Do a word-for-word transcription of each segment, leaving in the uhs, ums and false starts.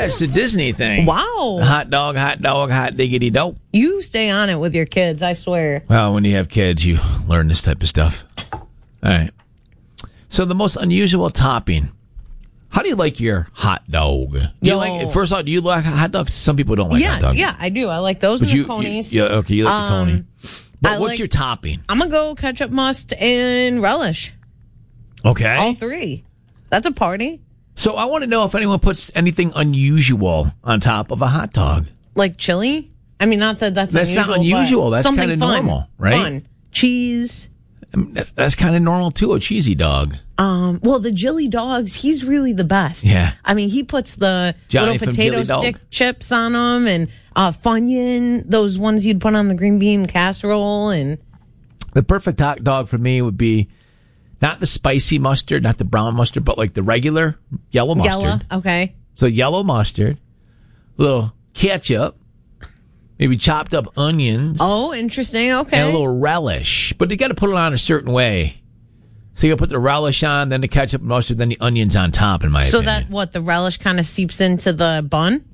Yeah, it's a Disney thing. Wow. Hot dog, hot dog, hot diggity dope. You stay on it with your kids, I swear. Well, when you have kids, you learn this type of stuff. All right. So the most unusual topping. How do you like your hot dog? Do you Yo. like, first of all, do you like hot dogs? Some people don't like yeah, hot dogs. Yeah, I do. I like those But and you, the conies. you, yeah, okay, you like Um, the coney. But I what's like- your topping? I'm going to go ketchup, must, and relish. Okay. All three. That's a party. So I want to know if anyone puts anything unusual on top of a hot dog. Like chili? I mean, not that that's, That's unusual. not unusual. but That's something kinda fun. normal, right? Fun. Cheese. I mean, that's that's kind of normal, too, a cheesy dog. Um, well, the Jilly Dogs, he's really the best. Yeah. I mean, he puts the Johnny little from potato Jilly Dog. stick chips on them and uh, Funyun, those ones you'd put on the green bean casserole. And The perfect hot dog for me would be not the spicy mustard, not the brown mustard, but like the regular yellow mustard. Yellow. Okay. So yellow mustard, little ketchup, maybe chopped up onions. Oh, interesting. Okay. And a little relish. But you got to put it on a certain way. So you got to put the relish on, then the ketchup and mustard, then the onions on top, in my so opinion. that, what, the relish kind of seeps into the bun?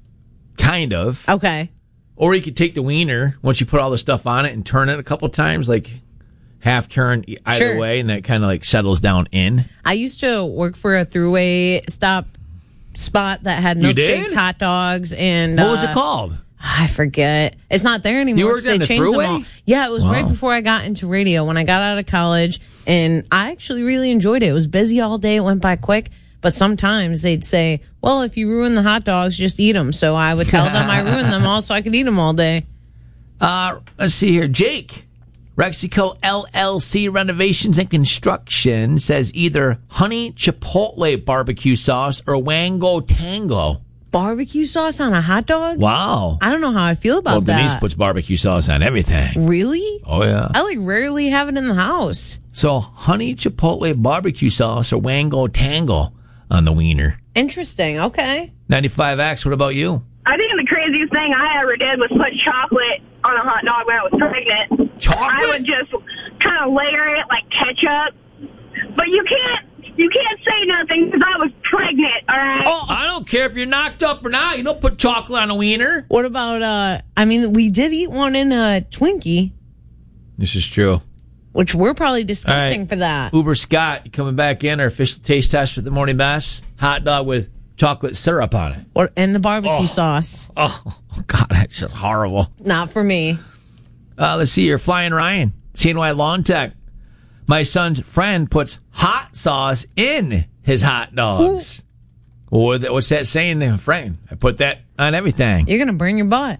Kind of. Okay. Or you could take the wiener, once you put all the stuff on it, and turn it a couple times, like half turn either Sure. way, and it kind of like settles down in. I used to work for a throughway stop spot that had You milkshakes, did? hot dogs, and What was uh, it called? I forget. It's not there anymore. You worked 'cause they on the changed them Thruway? all. Yeah, it was right Wow. before I got into radio when I got out of college, and I actually really enjoyed it. It was busy all day. It went by quick, but sometimes they'd say, "Well, if you ruin the hot dogs, just eat them." So I would tell them I ruined them all so I could eat them all day. Uh, let's see here. Jake, Rexico L L C Renovations and Construction says either honey chipotle barbecue sauce or Wango Tango. Barbecue sauce on a hot dog? Wow. I don't know how I feel about Well, Denise that. puts barbecue sauce on everything. Really? Oh, yeah. I like rarely have it in the house. So honey chipotle barbecue sauce or Wango Tango on the wiener. Interesting. Okay. ninety-five X, what about you? I think the craziest thing I ever did was put chocolate on a hot dog when I was pregnant. Chocolate? I would just kind of layer it like ketchup. But you can't you can't say nothing because I was pregnant, all right? Oh, I don't care if you're knocked up or not. You don't put chocolate on a wiener. What about, uh, I mean, we did eat one in a Twinkie, This is true. which we're probably disgusting All right. for that. Uber Scott, you coming back in, our official taste test for the morning mess. Hot dog with chocolate syrup on it. Or, and the barbecue Oh. sauce. Oh, God, that's just horrible. Not for me. Uh, let's see here. Flying Ryan, C N Y Lawn Tech. My son's friend puts hot sauce in his hot dogs. Or that, what's that saying there, Frank? I put that on everything. You're going to burn your butt.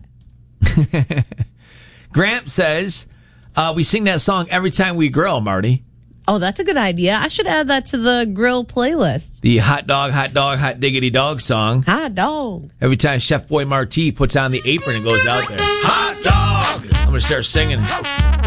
Gramp says, uh, we sing that song every time we grill, Marty. Oh, that's a good idea. I should add that to the grill playlist. The hot dog, hot dog, hot diggity dog song. Hot dog. Every time Chef Boy Marti puts on the apron and goes out there. Hot dog! I'm going to start singing.